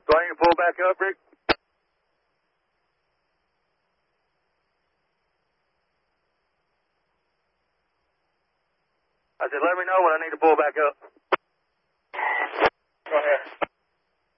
Do I need to pull back up, Rick? I said, let me know when I need to pull back up. Go ahead.